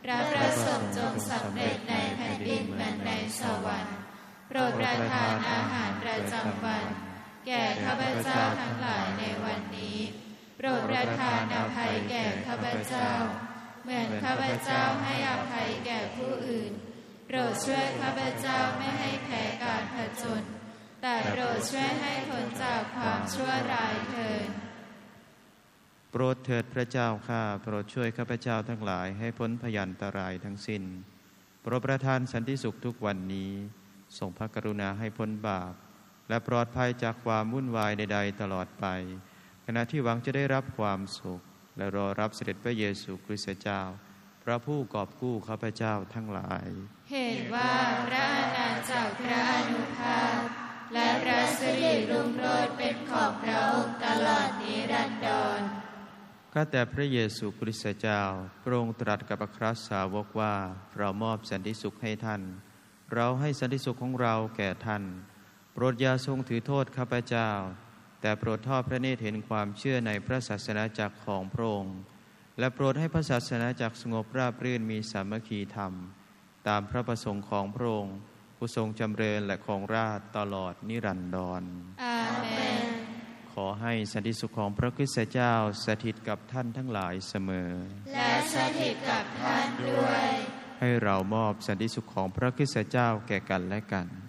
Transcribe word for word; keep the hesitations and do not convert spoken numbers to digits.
พระประสงค์จงสำเร็จในแผ่นดินเหมือนในสวรรค์โปรดประทานอาหารประจำวันแก่ข้าพเจ้าทั้งหลายในวันนี้โปรดประทานอภัยแก่ข้าพเจ้าเหมือนข้าพเจ้าให้อภัยแก่ผู้อื่นโปรดช่วยข้าพเจ้าไม่ให้แพ้การผจญแต่โปรดช่วยให้พ้นจากความชั่วร้ายเถิดโปรดเถิดพระเจ้าข้าโปรดช่วยข้าพเจ้าทั้งหลายให้พ้นพยันตรายทั้งสิ้นโปรดประทานสันติสุขทุกวันนี้ทรงพระกรุณาให้พ้นบาปและปลอดภัยจากความวุ่นวายใดๆตลอดไปขณะที่หวังจะได้รับความสุขและรอรับเสด็จพระเยซูคริสต์เจ้าพระผู้กอบกู้ข้าพเจ้าทั้งหลายเหตุว่าพระอาณาจักรพระอนุภาพและพระสิริรุ่งโรจน์เป็นของพระองค์ตลอดนิรันดรข้าแต่พระเยซูคริสต์เจ้าพระองค์ตรัสกับอัครสาวกว่าเรามอบสันติสุขให้ท่านเราให้สันติสุขของเราแก่ท่านโปรดอย่าทรงถือโทษข้าพเจ้าแต่โปรดทอดพระเนตรเห็นความเชื่อในพระศาสนาจักรของพระองค์และโปรดให้พระศาสนาจักรสงบราบรื่นมีสามัคคีธรรมตามพระประสงค์ของพระองค์ผู้ทรงจำเริญและครองราชย์ตลอดนิรันดรอาเมนขอให้สันติสุขของพระคริสต์เจ้าสถิตกับท่านทั้งหลายเสมอและสถิตกับท่านด้วยให้เรามอบสันติสุขของพระคริสต์เจ้าแก่กันและกัน